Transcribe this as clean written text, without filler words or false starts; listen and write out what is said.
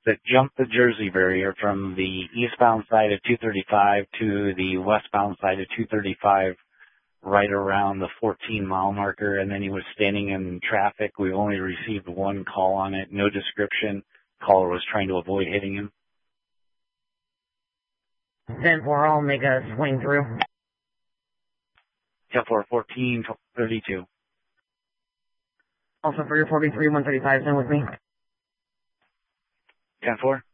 that jumped the Jersey barrier from the eastbound side of 235 to the westbound side of 235 right around the 14-mile marker, and then he was standing in traffic. We only received one call on it, no description. Caller was trying to avoid hitting him. 10-4, I'll make a swing through. 10-4, 1432. Also for your 43-135, send with me. 10-4.